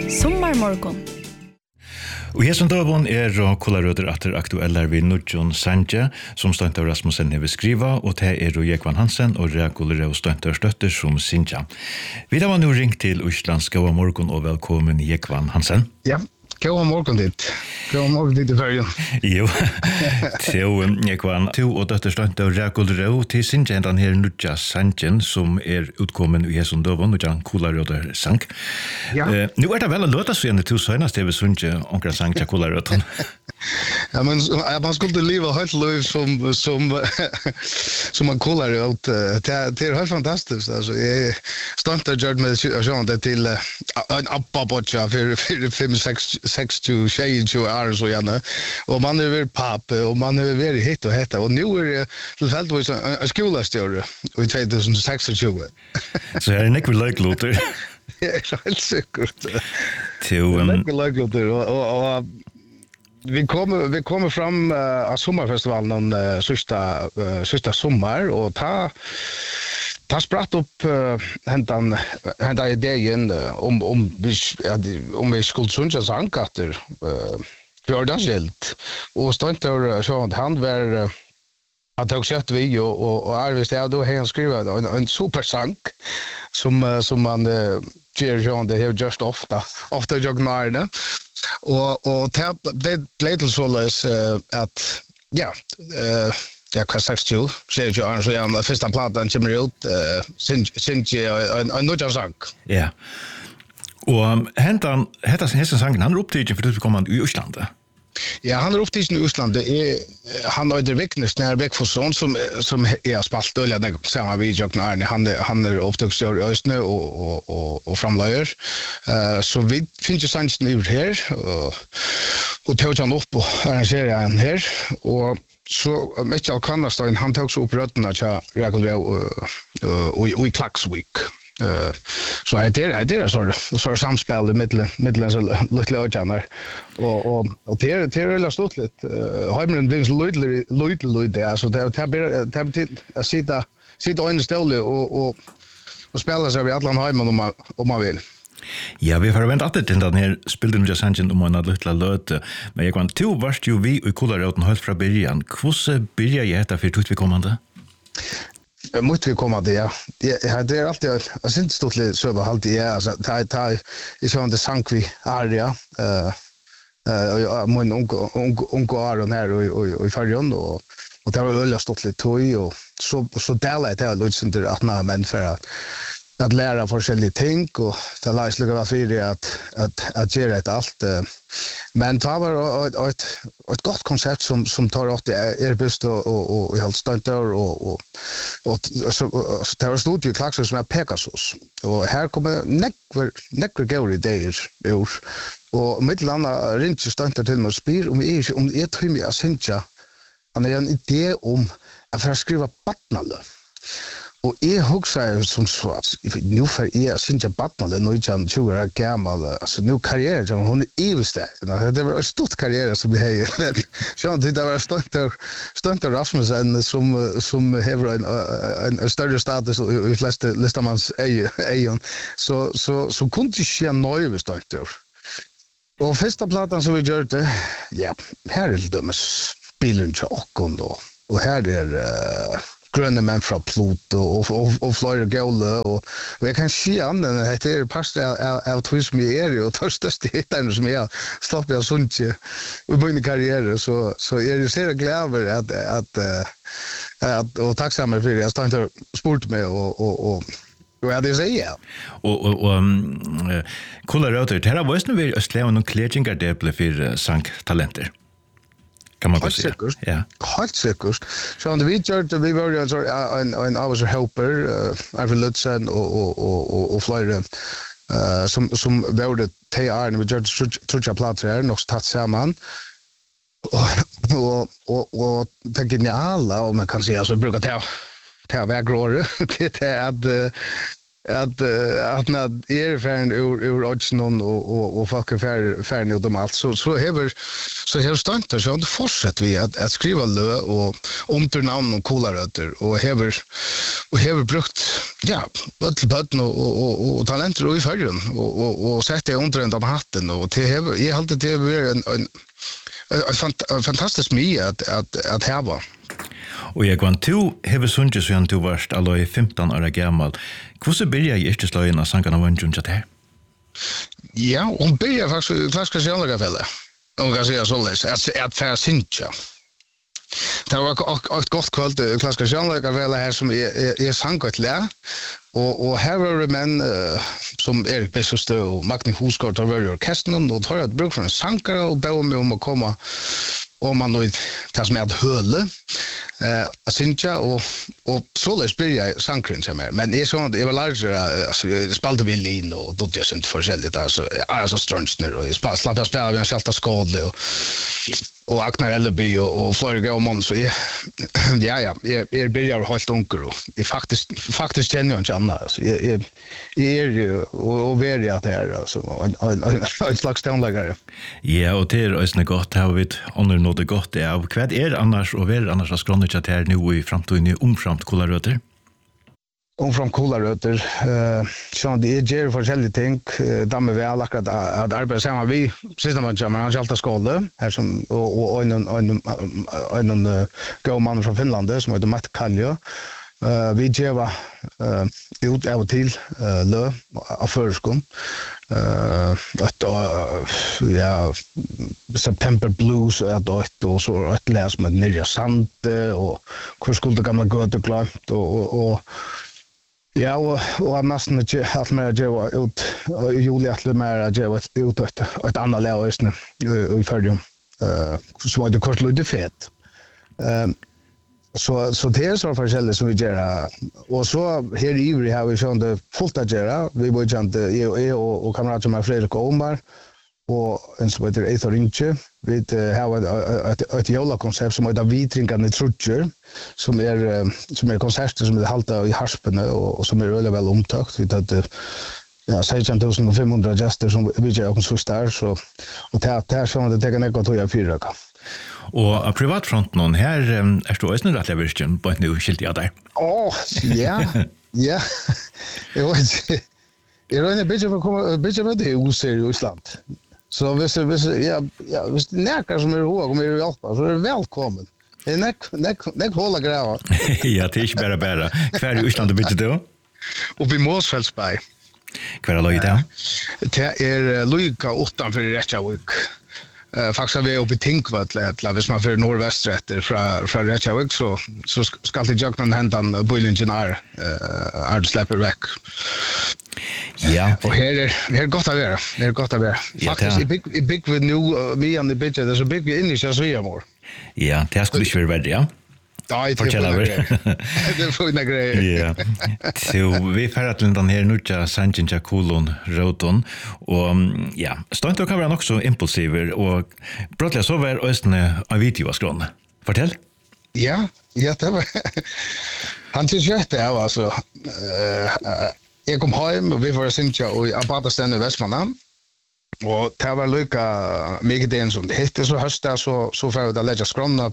Sommarmorgon. Og her som døven og kollarøder atter aktueller ved Nudjon Sanje, som Stønter Rasmussen har skriva, og det og Jekvan Hansen og Rekulere og Stønter Støtter som Sinja. Vi har nå ringt til Østlands God morgon og velkommen Jekvan Hansen. Ja. God morgon dit. God morgon dit i färgen. Jo, til Jekvan, to og døtter Stønter og Rekulere til Sinja den her Nudja Sanjen, som utkommen i Hesson Døven, og Jan kollarøder sang. Ja. Nu det vel å låta så igjen til søgnast det vi sunge onkra sang til kollarøden. Ja, men man skulle leva helt liv som man kollar ut. Det är helt fantastiskt. Alltså jag startade gjort med det till en appa-botcha för 5-6 år så gärna. Och man är väl pappa och man är väl hit och hetta. Och nu är det tillfälligtvis en skolastöre i 2026. Så är det inte väl låter. Jag är helt säker. Till och vi kommer fram av sommarfestivalen sista sommar och ta spratt upp hända idén om vi skulle sjunga sångkatter fjordagsgillt och Stønter så att han var att också sett vi och Arvist då har han skrivit en supersång som man gör det här just ofta jognar och det blev till således att ja kan sagt ju säger ju så jag första plattan kommer ut Sinja en Nudja sang. Ja. Och hetta sangen han upptäcker för att komma i Island. Ja, han upptäcker i Island. Han har det Viknes när Väckforsson som är spalt öliga den samma video han är upptäcktsgör i Östne och framlöjer. Så vi finns ju sangen ut här och tog han upp och arrangerade han här och så Michael Kannastein han tog så upp rötterna till Rekulere och i Klaxvik. Så det är så samspel i mitten så lite öarna och det är väldigt stort lite hemmen blir lite alltså det betyder att sitta in ställe och spela så vi alla hemmen om man vill. Ja, vi har väntat att den här spelade Nudja Sanjen om en lilla löte, men jag kan till vart ju vi i kollaröden helt från början. Hur börjar jag detta för att vi kommande? Måste vi komma det ja. Det är alltid jag syns stort lite så vad alltid är alltså ta i sån det sank vi area min onkel Aron här och i färjan och det var väldigt stort lite toy och så där det lite att men för att lära forskjellige ting och det lärs lite vad för det att göra det allt men det var ett gott koncept som tar åt det bäst och helt Stønter och så det var studio Klaxor som är Pegasus och här kommer neckar går idéer och mittlanda ringt Stønter till mig spyr om jag tror mig att Sinja han är en idé om att för skriva barnalöv. Och jag huxar som så att nu för jag Sinja Batman nu är 20 år gammal alltså nu karriär som hon är evigste. Det var en stor karriär som vi har. Så det var Stønter Rasmussen som har en större status i flesta listamans egen. Så kunde ske nöje med Stønter. Och första plattan som vi gjorde ja, här är det spelen till och här är gröna män från Pluto och flera gåla och jag kan se anden det är pastor av twist med er och törstaste hittar som jag stoppar jag sånt i min karriär så är det så glad över att och tacksam för det jag Stønter sport med och ja, det säger jag. Och kollaröder, det här var ju nu östläven och klädjingar det blev för sangtalenter. Kan man säga. Ja. Helt säkert. Så när vi var en I was a helper Arvid Lutzen och flera som var det TR när vi gjorde trutcha platser här nog tatt samman. Och det geniala om man kan säga så brukar ta vägråre det är att att när färden ur oddsnon och folk färden ut allt så har stunter så fortsätter vi att skriva lö och omturnamn och kolarötter och har brukt bötten och talenter i färgen och sätter under den hatten och jag har alltid en fantastisk mycket att häva. Och jag kan to have sunget så han to varst allo 15 år gammal. Hur börjar jag inte slå in sankarna vunjun chat här? Ja, hon börjar faktiskt klassiska självgafälla. Hon kan säga så läs att för synja. Det var ett gott kväll klassiska självgafälla här som är sankat lä. Och här var det män som Erik Bessostö och Magni Husgård var i orkestern och tar ett bruk från en sankare och bad mig om att komma om man nu tar som ett höle Cynthia och så läs blir jag sankren som är men det är så det var larger alltså spalta violin och då det är inte förskälligt alltså strunchner och spela vi en skälta skål och Aknar Elleby och Florida och Måns så jag börjar helt onkel och faktiskt känner jag inte annat alltså jag är ju och väljer att det är alltså en slags tonläggare. Ja, och det är också gott har vi under något gott av vad är annars och väl annars att skråna chat här nu i framtiden i omframt kolarötter. Omframt kolarötter så det är ger för själva ting damme väl akkurat att arbeta samman vi sista man jamar han skallta skåle här som och en go man från Finland som heter Matt Kaljo. Vi ger ut av och till lö av förskon att September Blues och så att läs med Nirja Sante och hur skulle det gamla göta glömt och ja, och nästan inte haft med att göra ut Julia att med att göra ut ett annat läsning i färdigheten så var det kort lite fett. Så det är så forskjellig som vi gör. Och så här i Ivry har vi sånt fullt att göra. Vi var ju jag och kamrater som är Fredrik och Omar och en som heter Eithor Inche. Vi har ett jolla-koncept som heter Vitringande Trutcher som är konserter som är halta i Harspene och som är väldigt väl omtakt. Vi har 16 500 gäster som vi gör oss först där så och det här som det tar något att göra fyra. Och av privatfronten här är det också en rätt leversion på ett nu skilt jag där. Ja. Jag är en bit av det i Island. Så hvis näkar som är ihåg om är hjälpa så är det välkommen. Det är näck hålla gräva. Ja, det är inte bara. Kvar i Island bit då? Och vid Måsfältsberg. Kvar är Lloyd där? Det är Lyka utanför Reykjavik. Faktiskt vi är uppe i Tinkvattlet, hvis man för nordvästrätter från Reykjavik så ska det jag kunna hända en bullingen är släpper väck. Ja. Och här är gott att vara. Faktiskt i big vi nu vi on the bitch det så big vi in i så mor. Ja, det skulle ju vara ja. Ja, det är för en grej. Ja. Så vi färrar till den här nutja Sanjinja Kulon Roton och ja, stönt kan vara också impulsiver och brotliga så var östne av videoskron. Fortell. Ja, det var han tyckte det alltså jag kom hem och vi var Cynthia och Abadastan i Västmanland. Och det var lika mycket det som det hette så hösta så för att lägga skrona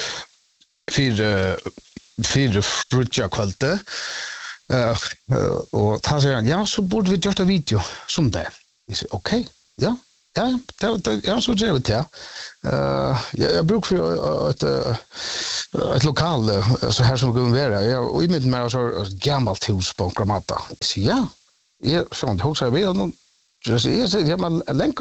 fyra frutja kvalte. Och han säger ja så borde vi göra en video som det. Jag säger okej. Ja, så gör vi det. Jag brukar ett lokal så här som går vara. Och i mitt med så gammalt hus på Gramata. Så ja. Jag sånt hus har vi någon jag säger man länka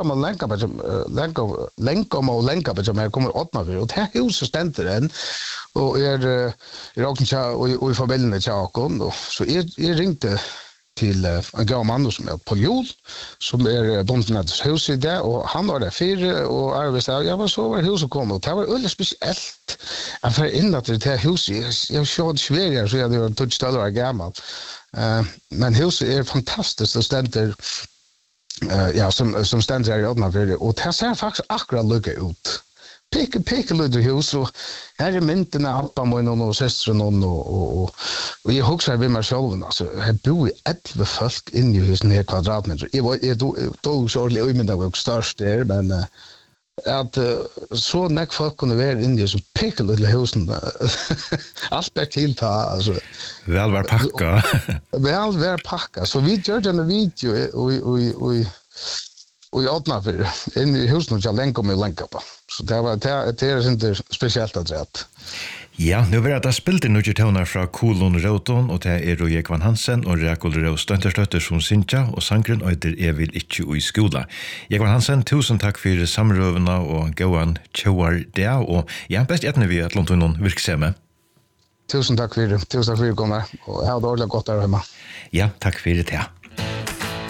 på som jag kommer åt mig och det här huset ständer den och är och i familjen Jakon och så är ringte till en gammal man som är på jul som är Bontenets hus i det och han var där för och arbetade jag var så var huset kom och det var väldigt speciellt att för in att det här huset jag såg Sverige så jag hade varit $20 gammal men huset är fantastiskt och ständer ja som ständer här i Odnafjörde och det ser faktiskt akkurat lika ut peke lite hus och här är mynten av pappa och systern och jag huxar vid mig själv alltså jag bor i 11 folk in i husen här kvadratmeter. Jag då så ordentligt men det var störst där men att så näck folk kunde vara in i så peke lite husen. Allt bär till ta alltså väl var packa. Väl var packa. Så vi gjorde en video och jag öppnade för in i husen jag länkar mig länka på. Så det är inte speciellt att rätt. Ja, nu var det spilt i nødje tøvnar fra Kolon Rauton, og det er Jekvan Hansen og Rekul Rau Stønterstøtter som Sintja, og sangren øyder vil ikke i skola. Jekvan Hansen, tusen takk for samrøvene og gåan tjauar det, og ja, best etne vi at lånt noen virksomhet. Tusen takk for det, å komme, og jeg har dårlig godt der hjemme. Ja, takk for det, ja.